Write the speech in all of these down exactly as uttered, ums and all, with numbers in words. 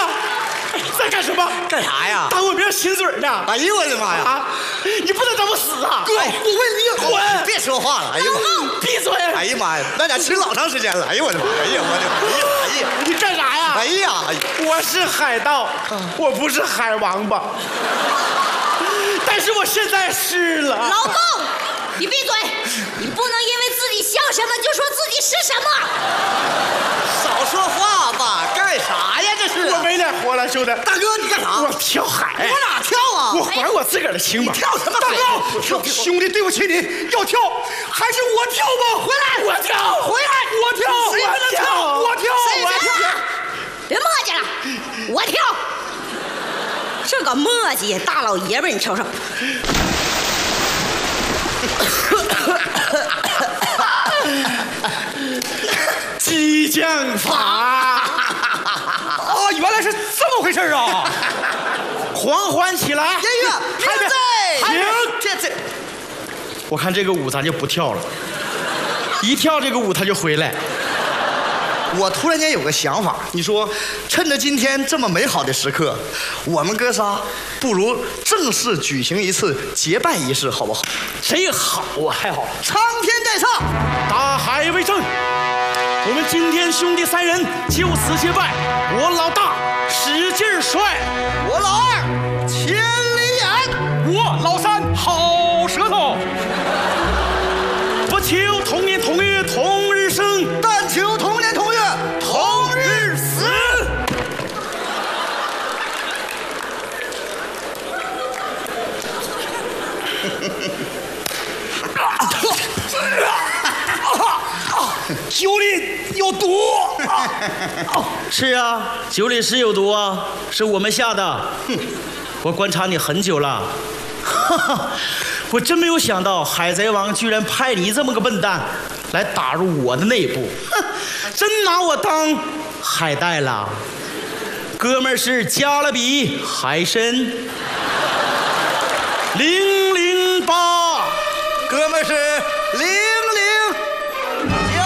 在干什么？ 干啥呀？ 当我面亲嘴呢？ 哎呦我的妈呀！ 啊！你不能让我死啊！ 哥，我问你， 滚！ 别说话了！哎呦， 闭嘴！ 哎呀妈呀，咱俩亲老长时间了！哎呦我的妈！哎呀我的妈！哎呀！ 你干啥呀？ 哎呀！ 我是海盗，我不是海王八。但是我现在是了。 老公，你闭嘴！你不能因为自己像什么就说自己是什么。 少说话吧，干啥呀？这是我没脸活了，兄弟。 大哥，你干啥？ 我跳海。 我哪跳啊？ 我还我自个儿的情吧。 你跳什么海？ 大哥，跳兄弟，对不起你，要跳还是我跳吧？ 回来， 我跳， 回来， 我跳， 谁能跳？ 我跳， 我跳。别磨叽了，我跳。这个磨叽大老爷们儿，你瞅瞅。 激将法啊，原来是这么回事啊！ 狂欢起来！ 音乐， 还没停！ 这这，我看这个舞咱就不跳了，一跳这个舞他就回来。 我突然间有个想法，你说，趁着今天这么美好的时刻，我们哥仨不如正式举行一次结拜仪式，好不好？ 这好啊，太好了！ 苍天在上， 大海为证。我们今天兄弟三人就此结拜，我老大使劲帅， 我老二千里眼， 我老三好舌头。 不求同年同月同日生， 但求同年同月同日死。 酒里有毒！ 是啊，酒里是有毒啊，是我们下的。哼，我观察你很久了，哈哈，我真没有想到海贼王居然派你这么个笨蛋来打入我的内部，哼，真拿我当海带了。哥们儿是加勒比海参零零八， 哥们是零零九。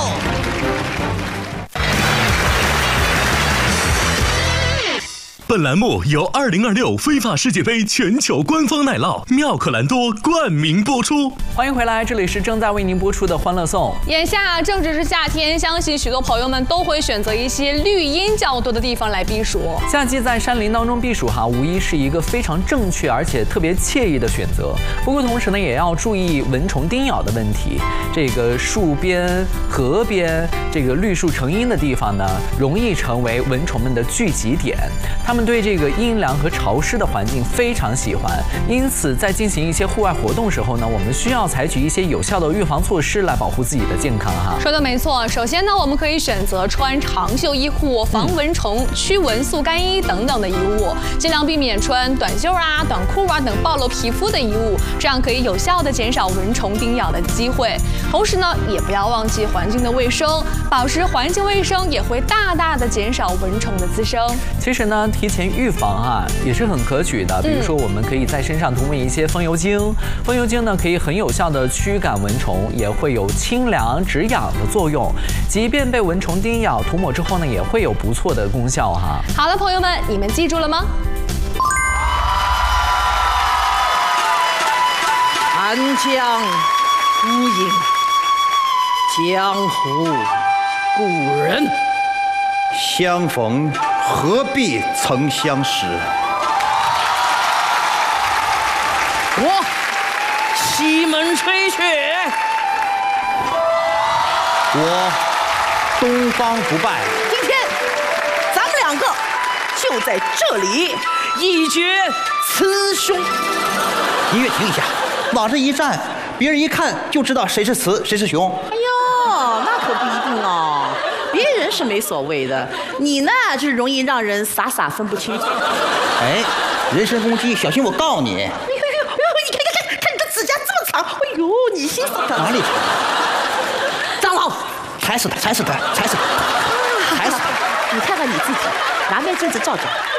本栏目由二零二六非法世界杯全球官方奶酪妙可蓝多冠名播出。 欢迎回来，这里是正在为您播出的《欢乐颂》。 眼下正值是夏天，相信许多朋友们都会选择一些绿荫较多的地方来避暑。 夏季在山林当中避暑哈，无疑是一个非常正确而且特别惬意的选择。不过同时呢，也要注意蚊虫叮咬的问题。这个树边、河边，这个绿树成荫的地方呢，容易成为蚊虫们的聚集点。它们对这个阴凉和潮湿的环境非常喜欢，因此在进行一些户外活动时候呢，我们需要采取一些有效的预防措施来保护自己的健康哈。 说的没错，首先呢，我们可以选择穿长袖衣裤、防蚊虫、驱蚊速干衣等等的衣物，尽量避免穿短袖啊、短裤啊等暴露皮肤的衣物，这样可以有效的减少蚊虫叮咬的机会。同时呢，也不要忘记环境的卫生，保持环境卫生也会大大的减少蚊虫的滋生。 其实呢，提前预防啊也是很可取的，比如说我们可以在身上涂抹一些风油精，风油精呢可以很有效的驱赶蚊虫，也会有清凉止痒的作用。即便被蚊虫叮咬，涂抹之后呢也会有不错的功效哈。 好了，朋友们，你们记住了吗？ 寒江孤影，江湖故人。 相逢何必曾相识。 我西门吹雪， 我东方不败。 今天咱们两个就在这里一决雌雄。 音乐停一下，往这一站，别人一看就知道谁是雌谁是雄。 哎呦，那可不一定哦。别人是没所谓的，你呢就是容易让人傻傻分不清楚。 哎，人身攻击，小心我告你。 哎呦呦呦！你看看看，看你的指甲这么长，哎呦，你心死他哪里长？ 蟑螂， 踩死他，踩死他，踩死他，踩死他！ 你看看你自己，拿面镜子照照。